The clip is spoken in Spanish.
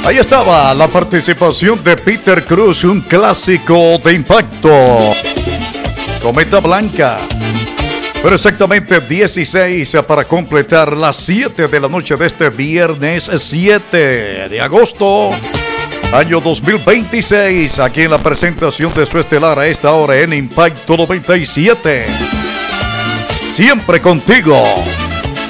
Ahí estaba la participación de Peter Cruz, un clásico de impacto. Cometa Blanca. Pero exactamente 16 para completar las 7 de la noche de este viernes 7 de agosto, año 2026. Aquí en la presentación de su estelar a esta hora en Impacto 97. Siempre contigo.